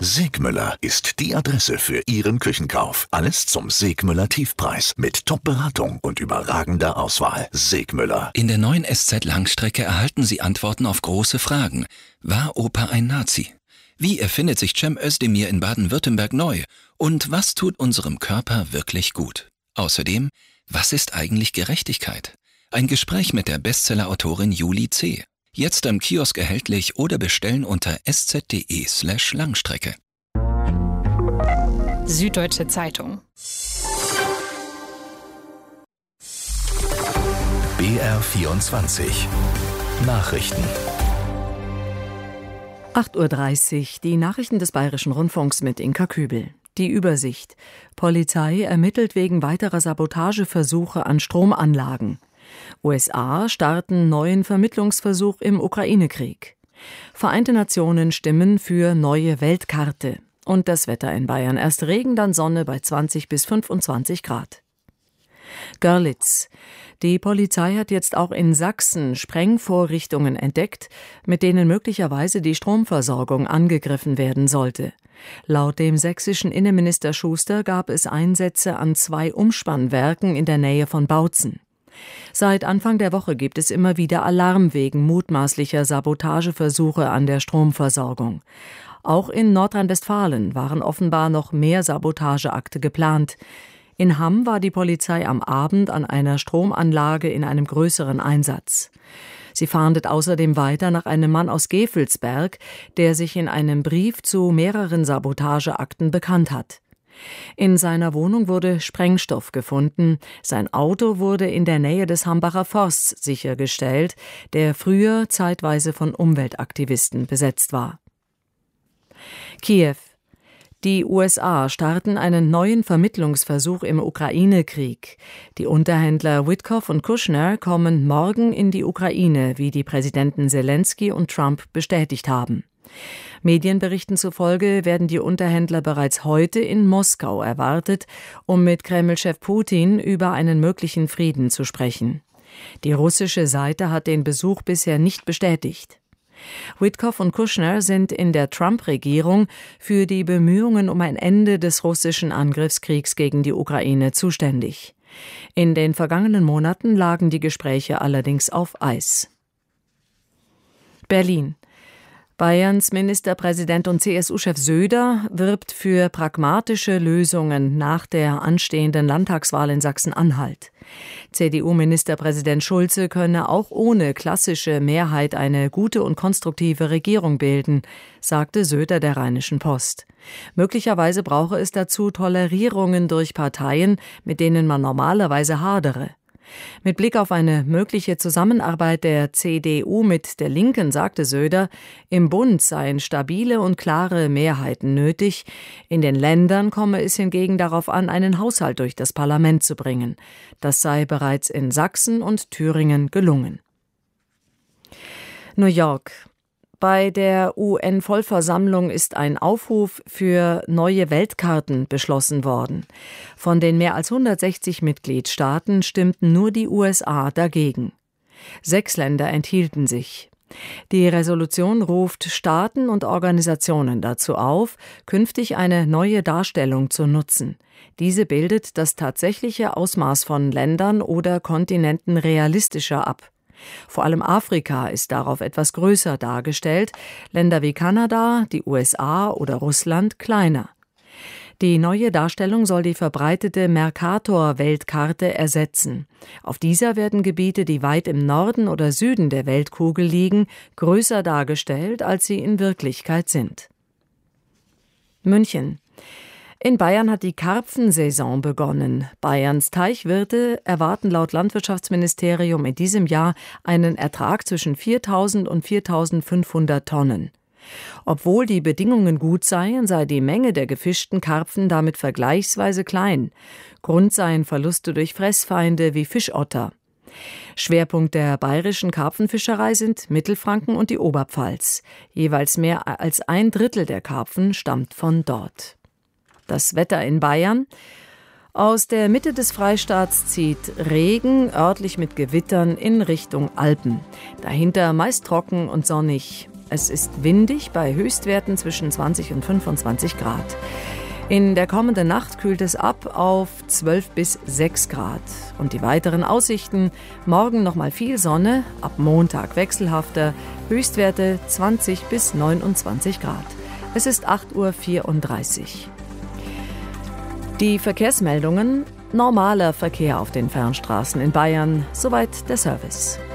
Segmüller ist die Adresse für Ihren Küchenkauf. Alles zum Segmüller Tiefpreis mit Top-Beratung und überragender Auswahl. Segmüller. In der neuen SZ-Langstrecke erhalten Sie Antworten auf große Fragen. War Opa ein Nazi? Wie erfindet sich Cem Özdemir in Baden-Württemberg neu? Und was tut unserem Körper wirklich gut? Außerdem, was ist eigentlich Gerechtigkeit? Ein Gespräch mit der Bestseller-Autorin Julie C. Jetzt am Kiosk erhältlich oder bestellen unter sz.de/Langstrecke. Süddeutsche Zeitung. BR24 Nachrichten. 8:30 Uhr, die Nachrichten des Bayerischen Rundfunks mit Inka Kübel. Die Übersicht. Polizei ermittelt wegen weiterer Sabotageversuche an Stromanlagen. USA starten neuen Vermittlungsversuch im Ukraine-Krieg. Vereinte Nationen stimmen für neue Weltkarte. Und das Wetter in Bayern. Erst Regen, dann Sonne bei 20 bis 25 Grad. Görlitz. Die Polizei hat jetzt auch in Sachsen Sprengvorrichtungen entdeckt, mit denen möglicherweise die Stromversorgung angegriffen werden sollte. Laut dem sächsischen Innenminister Schuster gab es Einsätze an 2 Umspannwerken in der Nähe von Bautzen. Seit Anfang der Woche gibt es immer wieder Alarm wegen mutmaßlicher Sabotageversuche an der Stromversorgung. Auch in Nordrhein-Westfalen waren offenbar noch mehr Sabotageakte geplant. In Hamm war die Polizei am Abend an einer Stromanlage in einem größeren Einsatz. Sie fahndet außerdem weiter nach einem Mann aus Gevelsberg, der sich in einem Brief zu mehreren Sabotageakten bekannt hat. In seiner Wohnung wurde Sprengstoff gefunden. Sein Auto wurde in der Nähe des Hambacher Forsts sichergestellt, der früher zeitweise von Umweltaktivisten besetzt war. Kiew. Die USA starten einen neuen Vermittlungsversuch im Ukraine-Krieg. Die Unterhändler Witkoff und Kushner kommen morgen in die Ukraine, wie die Präsidenten Zelensky und Trump bestätigt haben. Medienberichten zufolge werden die Unterhändler bereits heute in Moskau erwartet, um mit Kreml-Chef Putin über einen möglichen Frieden zu sprechen. Die russische Seite hat den Besuch bisher nicht bestätigt. Witkoff und Kushner sind in der Trump-Regierung für die Bemühungen um ein Ende des russischen Angriffskriegs gegen die Ukraine zuständig. In den vergangenen Monaten lagen die Gespräche allerdings auf Eis. Berlin. Bayerns Ministerpräsident und CSU-Chef Söder wirbt für pragmatische Lösungen nach der anstehenden Landtagswahl in Sachsen-Anhalt. CDU-Ministerpräsident Schulze könne auch ohne klassische Mehrheit eine gute und konstruktive Regierung bilden, sagte Söder der Rheinischen Post. Möglicherweise brauche es dazu Tolerierungen durch Parteien, mit denen man normalerweise hadere. Mit Blick auf eine mögliche Zusammenarbeit der CDU mit der Linken sagte Söder, im Bund seien stabile und klare Mehrheiten nötig. In den Ländern komme es hingegen darauf an, einen Haushalt durch das Parlament zu bringen. Das sei bereits in Sachsen und Thüringen gelungen. New York. Bei der UN-Vollversammlung ist ein Aufruf für neue Weltkarten beschlossen worden. Von den mehr als 160 Mitgliedstaaten stimmten nur die USA dagegen. 6 Länder enthielten sich. Die Resolution ruft Staaten und Organisationen dazu auf, künftig eine neue Darstellung zu nutzen. Diese bildet das tatsächliche Ausmaß von Ländern oder Kontinenten realistischer ab. Vor allem Afrika ist darauf etwas größer dargestellt, Länder wie Kanada, die USA oder Russland kleiner. Die neue Darstellung soll die verbreitete Mercator-Weltkarte ersetzen. Auf dieser werden Gebiete, die weit im Norden oder Süden der Weltkugel liegen, größer dargestellt, als sie in Wirklichkeit sind. München. In Bayern hat die Karpfensaison begonnen. Bayerns Teichwirte erwarten laut Landwirtschaftsministerium in diesem Jahr einen Ertrag zwischen 4.000 und 4.500 Tonnen. Obwohl die Bedingungen gut seien, sei die Menge der gefischten Karpfen damit vergleichsweise klein. Grund seien Verluste durch Fressfeinde wie Fischotter. Schwerpunkt der bayerischen Karpfenfischerei sind Mittelfranken und die Oberpfalz. Jeweils mehr als 1/3 der Karpfen stammt von dort. Das Wetter in Bayern. Aus der Mitte des Freistaats zieht Regen, örtlich mit Gewittern, in Richtung Alpen. Dahinter meist trocken und sonnig. Es ist windig bei Höchstwerten zwischen 20 und 25 Grad. In der kommenden Nacht kühlt es ab auf 12 bis 6 Grad. Und die weiteren Aussichten: morgen nochmal viel Sonne, ab Montag wechselhafter, Höchstwerte 20 bis 29 Grad. Es ist 8:34 Uhr. Die Verkehrsmeldungen: normaler Verkehr auf den Fernstraßen in Bayern. Soweit der Service.